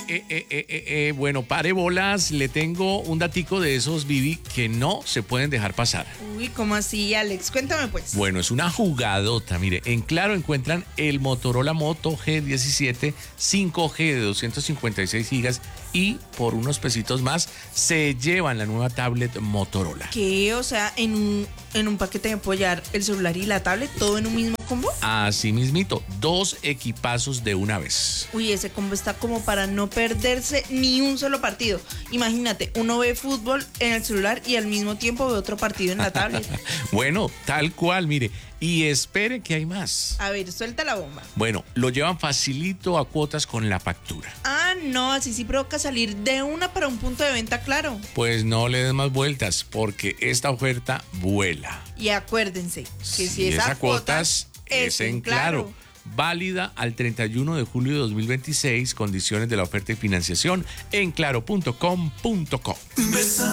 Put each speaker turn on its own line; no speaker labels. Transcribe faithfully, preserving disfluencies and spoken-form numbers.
eh, eh, eh, eh, eh, bueno, pare bolas, le tengo un datico de esos, Vivi, que no se pueden dejar pasar.
Uy, ¿cómo así, Alex? Cuéntame pues.
Bueno, es una jugadota. Mire, en Claro encuentran el Motorola Moto G diecisiete cinco G de doscientos cincuenta y seis gigas y por unos pesitos más se llevan la nueva tablet Motorola.
¿Qué? O sea, en un, en un paquete de apoyar el celular y la tablet, todo en un mismo combo.
Así mismito, dos equipazos de una vez.
Uy, ese combo está como para no perderse ni un solo partido. Imagínate, uno ve fútbol en el celular y al mismo tiempo ve otro partido en la tablet.
Bueno, tal cual, mire. Y espere que hay más.
A ver, suelta la bomba.
Bueno, lo llevan facilito a cuotas con la factura.
Ah, no, así sí provoca salir de una para un punto de venta, claro.
Pues no le des más vueltas, porque esta oferta vuela.
Y acuérdense que si,
si
es a cuotas,
es en Claro. Válida al treinta y uno de julio de dos mil veintiséis. Condiciones de la oferta y financiación en claro punto com punto co.